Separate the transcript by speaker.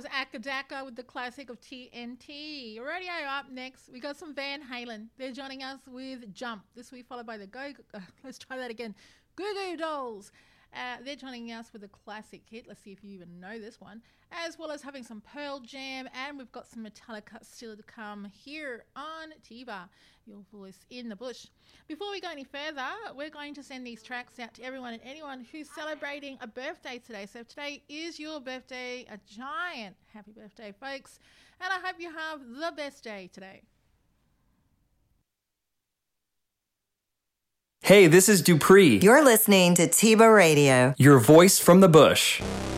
Speaker 1: was Akadaka with the classic of TNT. Radio up next. We got some Van Halen. They're joining us with Jump. This week followed by the let's try that again. Goo Goo Dolls. They're joining us with a classic hit. Let's see if you even know this one. As well as having some Pearl Jam. And we've got some Metallica still to come here on TIVA, your voice in the bush. Before we go any further, we're going to send these tracks out to everyone and anyone who's celebrating a birthday today. So if today is your birthday, a giant happy birthday, folks. And I hope you have the best day today.
Speaker 2: Hey, this is Dupree.
Speaker 3: You're listening to TIVA Radio.
Speaker 2: Your voice from the bush.